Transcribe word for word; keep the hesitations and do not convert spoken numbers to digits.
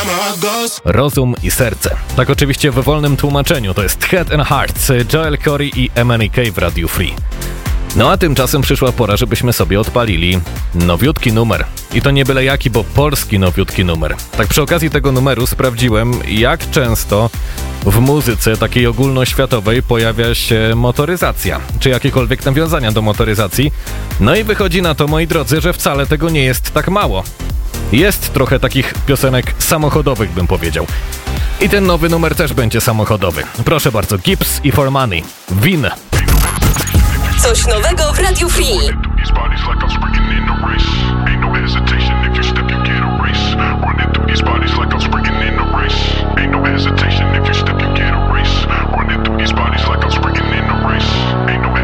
Rozum i serce. Tak oczywiście w wolnym tłumaczeniu. To jest Head and Heart, Joel Corey i M N E K w Radiu Free. No a tymczasem przyszła pora, żebyśmy sobie odpalili nowiutki numer. I to nie byle jaki, bo polski nowiutki numer. Tak przy okazji tego numeru sprawdziłem, jak często w muzyce takiej ogólnoświatowej pojawia się motoryzacja, czy jakiekolwiek nawiązania do motoryzacji. No i wychodzi na to, moi drodzy, że wcale tego nie jest tak mało. Jest trochę takich piosenek samochodowych, bym powiedział. I ten nowy numer też będzie samochodowy. Proszę bardzo, Gibbs i For Money. Win. Coś nowego w Radiu Free.